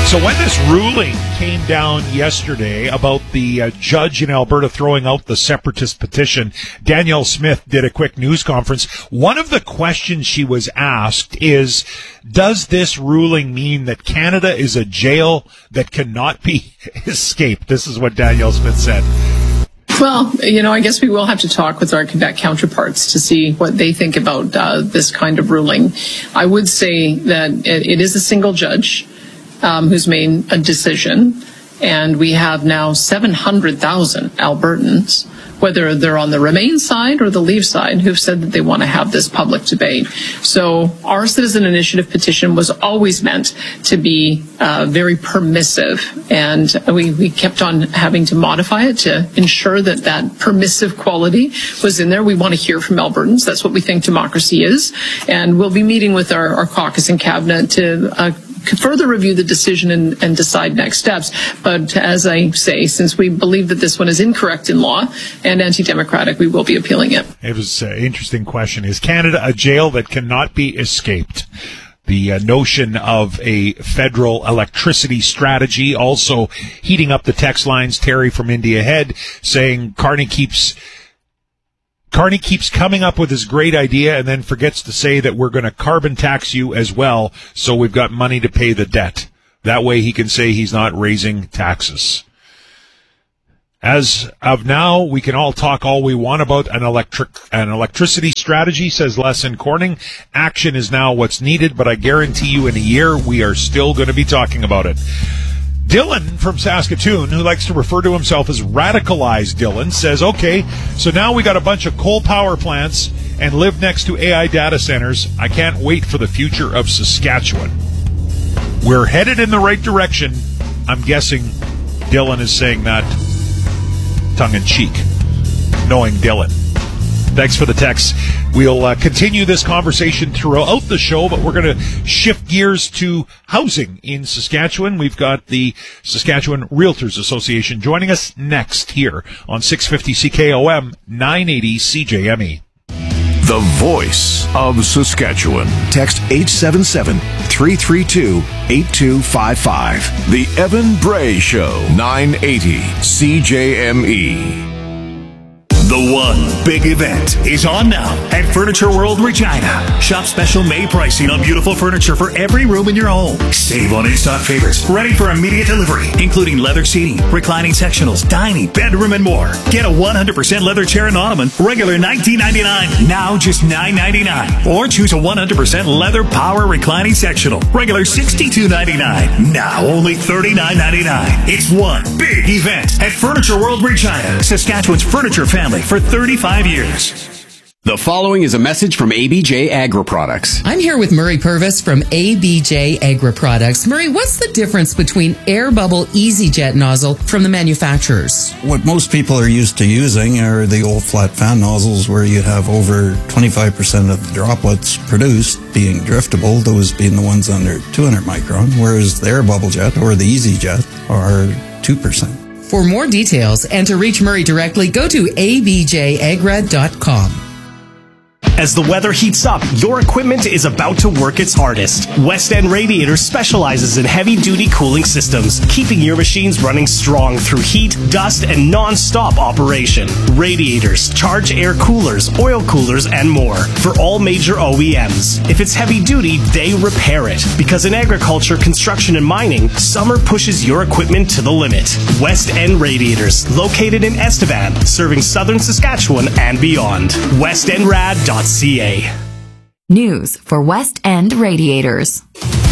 So when this ruling came down yesterday about the judge in Alberta throwing out the separatist petition, Danielle Smith did a quick news conference. One of the questions she was asked is, does this ruling mean that Canada is a jail that cannot be escaped? This is what Danielle Smith said. Well, I guess we will have to talk with our Quebec counterparts to see what they think about this kind of ruling. I would say that it is a single judge who's made a decision, and we have now 700,000 Albertans, whether they're on the Remain side or the Leave side, who've said that they want to have this public debate. So our citizen initiative petition was always meant to be very permissive, and we kept on having to modify it to ensure that that permissive quality was in there. We want to hear from Albertans. That's what we think democracy is. And we'll be meeting with our caucus and cabinet to further review the decision and decide next steps. But as I say, since we believe that this one is incorrect in law and anti-democratic, we will be appealing it. It was an interesting question. Is Canada a jail that cannot be escaped? The notion of a federal electricity strategy also heating up the text lines. Terry from India Head saying Carney keeps coming up with this great idea and then forgets to say that we're going to carbon tax you as well, so we've got money to pay the debt. That way he can say he's not raising taxes. As of now, we can all talk all we want about an electricity strategy, says Les Corning. Action is now what's needed, but I guarantee you in a year we are still going to be talking about it. Dylan from Saskatoon, who likes to refer to himself as radicalized Dylan, says, okay, so now we got a bunch of coal power plants and live next to AI data centers. I can't wait for the future of Saskatchewan. We're headed in the right direction. I'm guessing Dylan is saying that tongue-in-cheek, knowing Dylan. Thanks for the text. We'll continue this conversation throughout the show, but we're going to shift gears to housing in Saskatchewan. We've got the Saskatchewan Realtors Association joining us next here on 650 CKOM 980 CJME. The voice of Saskatchewan. Text 877-332-8255. The Evan Bray Show, 980 CJME. The one big event is on now at Furniture World Regina. Shop special May pricing on beautiful furniture for every room in your home. Save on in-stock favorites ready for immediate delivery, including leather seating, reclining sectionals, dining, bedroom, and more. Get a 100% leather chair and ottoman, regular $19.99, now just $9.99. Or choose a 100% leather power reclining sectional, regular $62.99, now only $39.99. It's one big event at Furniture World Regina, Saskatchewan's furniture family for 35 years. The following is a message from ABJ Agri Products. I'm here with Murray Purvis from ABJ Agri Products. Murray, what's the difference between Air Bubble EasyJet nozzle from the manufacturers? What most people are used to using are the old flat fan nozzles where you have over 25% of the droplets produced being driftable, those being the ones under 200 micron, whereas the Air Bubble Jet or the EasyJet are 2%. For more details and to reach Murray directly, go to abjagra.com. As the weather heats up, your equipment is about to work its hardest. West End Radiators specializes in heavy-duty cooling systems, keeping your machines running strong through heat, dust, and non-stop operation. Radiators, charge air coolers, oil coolers, and more for all major OEMs. If it's heavy-duty, they repair it. Because in agriculture, construction, and mining, summer pushes your equipment to the limit. West End Radiators, located in Estevan, serving southern Saskatchewan and beyond. WestEndRad.ca. News for West End Radiators.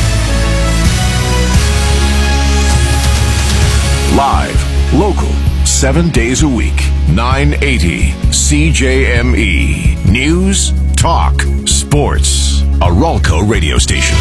Live, local, 7 days a week, 980 CJME. News, talk, sports. A Ralco radio station.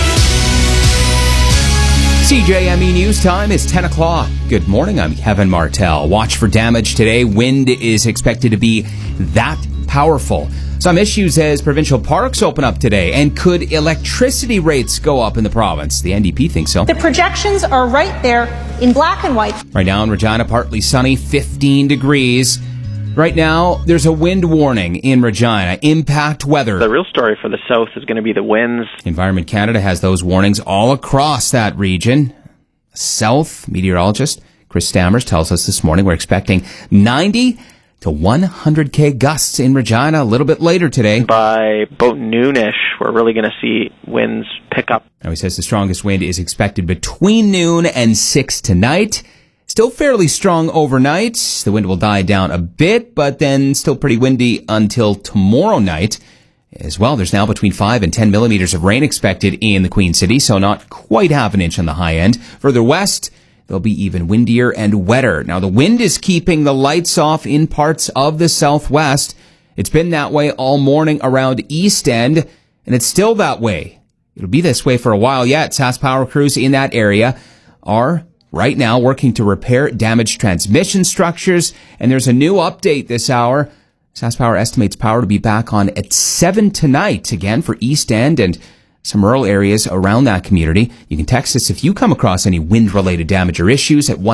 CJME News Time is 10 o'clock. Good morning, I'm Kevin Martell. Watch for damage today. Wind is expected to be that powerful. Some issues as provincial parks open up today. And could electricity rates go up in the province? The NDP thinks so. The projections are right there in black and white. Right now in Regina, partly sunny, 15 degrees. Right now, there's a wind warning in Regina. Impact weather. The real story for the south is going to be the winds. Environment Canada has those warnings all across that region. south. Meteorologist Chris Stammers tells us this morning we're expecting 90 to 100k gusts in Regina a little bit later today. By about noonish, we're really going to see winds pick up. Now he says the strongest wind is expected between noon and 6 tonight. Still fairly strong overnight. The wind will die down a bit, but then still pretty windy until tomorrow night. As well, there's now between 5 and 10 millimeters of rain expected in the Queen City, so not quite half an inch on the high end. Further west, there'll be even windier and wetter. Now, the wind is keeping the lights off in parts of the southwest. It's been that way all morning around East End, and it's still that way. It'll be this way for a while yet. SAS Power crews in that area are right now working to repair damaged transmission structures, and there's a new update this hour. SAS Power estimates power to be back on at 7 tonight, again for East End and some rural areas around that community. You can text us if you come across any wind-related damage or issues at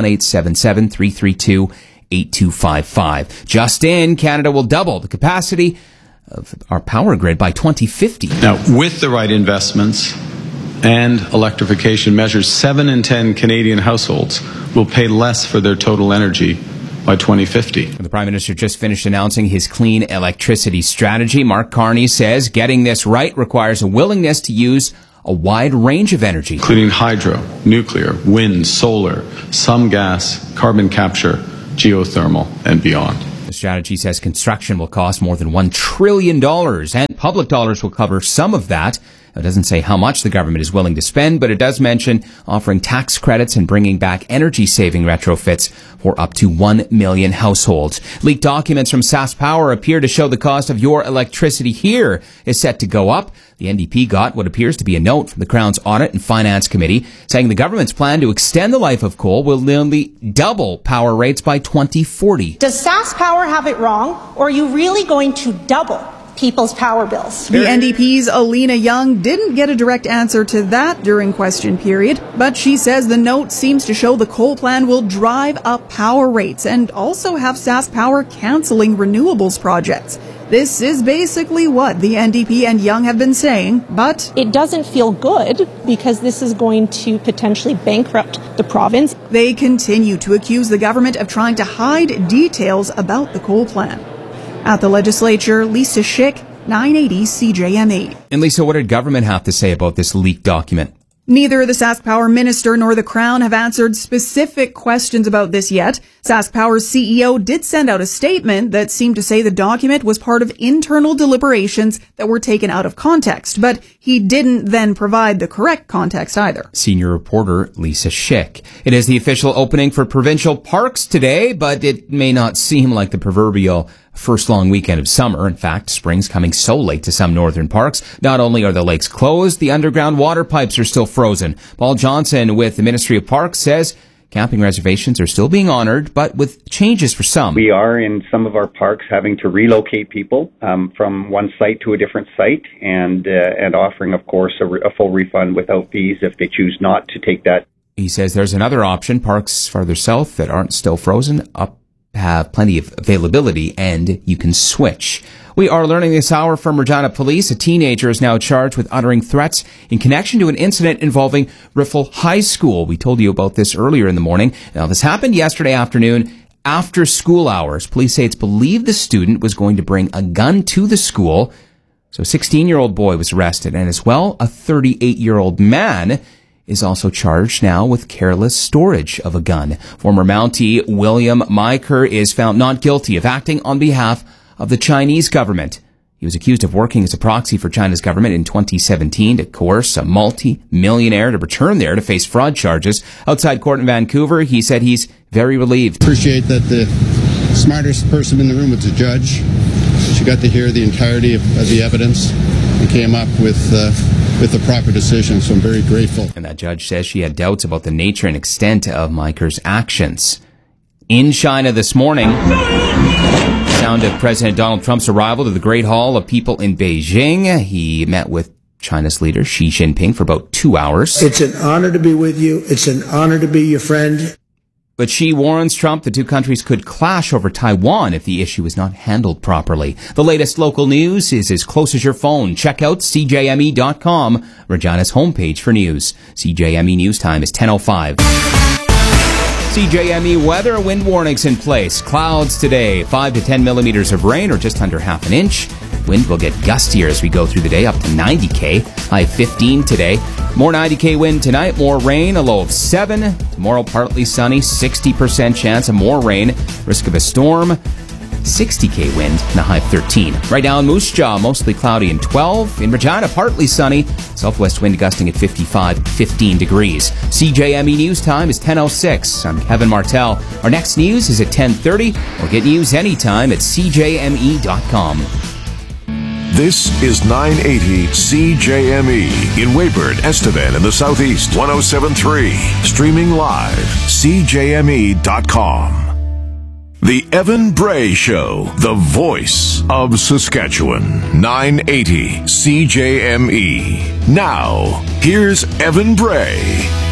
1-877-332-8255. Just in, Canada will double the capacity of our power grid by 2050. Now, with the right investments and electrification measures, 7 in 10 Canadian households will pay less for their total energy by 2050. The Prime Minister just finished announcing his clean electricity strategy. Mark Carney says getting this right requires a willingness to use a wide range of energy, including hydro, nuclear, wind, solar, some gas, carbon capture, geothermal, and beyond. The strategy says construction will cost more than $1 trillion, and public dollars will cover some of that. It doesn't say how much the government is willing to spend, but it does mention offering tax credits and bringing back energy-saving retrofits for up to 1 million households. Leaked documents from SAS Power appear to show the cost of your electricity here is set to go up. The NDP got what appears to be a note from the Crown's Audit and Finance Committee saying the government's plan to extend the life of coal will nearly double power rates by 2040. Does SAS Power have it wrong, or are you really going to double people's power bills? The NDP's Alina Young didn't get a direct answer to that during question period, but she says the note seems to show the coal plan will drive up power rates and also have SAS Power cancelling renewables projects. This is basically what the NDP and Young have been saying, but it doesn't feel good because this is going to potentially bankrupt the province. They continue to accuse the government of trying to hide details about the coal plan. At the legislature, Lisa Schick, 980 CJME. And Lisa, what did government have to say about this leaked document? Neither the SAS Power minister nor the Crown have answered specific questions about this yet. SAS Power's CEO did send out a statement that seemed to say the document was part of internal deliberations that were taken out of context, but he didn't then provide the correct context either. Senior reporter Lisa Schick. It is the official opening for provincial parks today, but it may not seem like the proverbial first long weekend of summer. In fact, spring's coming so late to some northern parks. Not only are the lakes closed, the underground water pipes are still frozen. Paul Johnson with the Ministry of Parks says camping reservations are still being honored, but with changes for some. We are in some of our parks having to relocate people from one site to a different site and offering, of course, a full refund without fees if they choose not to take that. He says there's another option. Parks farther south that aren't still frozen have plenty of availability, and you can switch. We are learning this hour from Regina Police. A teenager is now charged with uttering threats in connection to an incident involving Riffle High School. We told you about this earlier in the morning. Now, this happened yesterday afternoon after school hours. Police say it's believed the student was going to bring a gun to the school. So a 16-year-old boy was arrested, and as well, a 38-year-old man is also charged now with careless storage of a gun. Former Mountie William Meiker is found not guilty of acting on behalf of the Chinese government. He was accused of working as a proxy for China's government in 2017 to coerce a multi-millionaire to return there to face fraud charges. Outside court in Vancouver, he said he's very relieved. Appreciate that the smartest person in the room was the judge. She got to hear the entirety of the evidence and came up with the proper decision, so I'm very grateful. And that judge says she had doubts about the nature and extent of Meiker's actions. In China this morning, sound of President Donald Trump's arrival to the Great Hall of People in Beijing. He met with China's leader Xi Jinping for about 2 hours. It's an honor to be with you. It's an honor to be your friend. But Xi warns Trump the two countries could clash over Taiwan if the issue is not handled properly. The latest local news is as close as your phone. Check out CJME.com, Regina's homepage for news. CJME News Time is 10:05. CJME weather, wind warnings in place. Clouds today, 5 to 10 millimeters of rain or just under half an inch. Wind will get gustier as we go through the day, up to 90K, high 15 today. More 90K wind tonight, more rain, a low of 7. Tomorrow, partly sunny, 60% chance of more rain, risk of a storm. 60K wind and a high of 13. Right now in Moose Jaw, mostly cloudy and 12. In Regina, partly sunny. Southwest wind gusting at 15 degrees. CJME News Time is 10:06. I'm Kevin Martell. Our next news is at 10:30. Or get news anytime at CJME.com. This is 980 CJME in Weyburn, Estevan, in the Southeast. 107.3. Streaming live. CJME.com. The Evan Bray Show, the voice of Saskatchewan. 980 CJME. Now, here's Evan Bray.